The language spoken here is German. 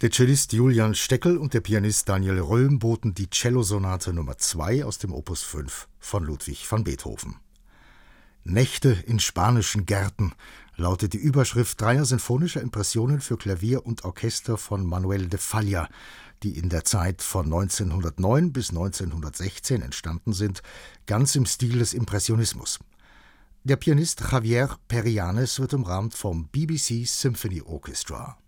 Der Cellist Julian Steckel und der Pianist Daniel Röhm boten die Cellosonate Nummer 2 aus dem Opus 5 von Ludwig van Beethoven. Nächte in spanischen Gärten lautet die Überschrift dreier sinfonischer Impressionen für Klavier und Orchester von Manuel de Falla, die in der Zeit von 1909 bis 1916 entstanden sind, ganz im Stil des Impressionismus. Der Pianist Javier Perianes wird umrahmt vom BBC Symphony Orchestra.